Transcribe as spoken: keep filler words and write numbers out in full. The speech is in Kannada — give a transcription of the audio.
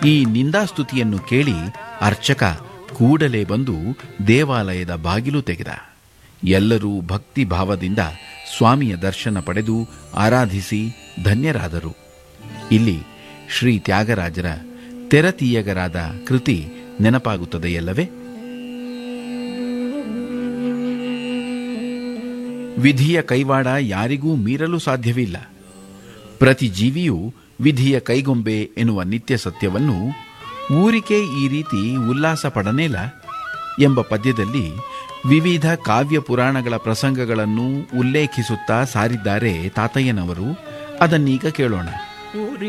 ಈ ನಿಂದಾಸ್ತುತಿಯನ್ನು ಕೇಳಿ ಅರ್ಚಕ ಕೂಡಲೇ ಬಂದು ದೇವಾಲಯದ ಬಾಗಿಲು ತೆಗೆದ. ಎಲ್ಲರೂ ಭಕ್ತಿ ಭಾವದಿಂದ ಸ್ವಾಮಿಯ ದರ್ಶನ ಪಡೆದು ಆರಾಧಿಸಿ ಧನ್ಯರಾದರು. ಇಲ್ಲಿ ಶ್ರೀ ತ್ಯಾಗರಾಜರ ತೆರತೀಯಗರಾದ ಕೃತಿ ನೆನಪಾಗುತ್ತದೆಯಲ್ಲವೇ? ವಿಧಿಯ ಕೈವಾಡ ಯಾರಿಗೂ ಮೀರಲು ಸಾಧ್ಯವಿಲ್ಲ. ಪ್ರತಿ ಜೀವಿಯೂ ವಿಧಿಯ ಕೈಗೊಂಬೆ ಎನ್ನುವ ನಿತ್ಯ ಸತ್ಯವನ್ನು ಊರಿಕೆ ಈ ರೀತಿ ಉಲ್ಲಾಸ ಪಡನೇಲ ಎಂಬ ಪದ್ಯದಲ್ಲಿ ವಿವಿಧ ಕಾವ್ಯ ಪುರಾಣಗಳ ಪ್ರಸಂಗಗಳನ್ನು ಉಲ್ಲೇಖಿಸುತ್ತಾ ಸಾರಿದ್ದಾರೆ ತಾತಯ್ಯನವರು. ಅದನ್ನೀಗ ಕೇಳೋಣ.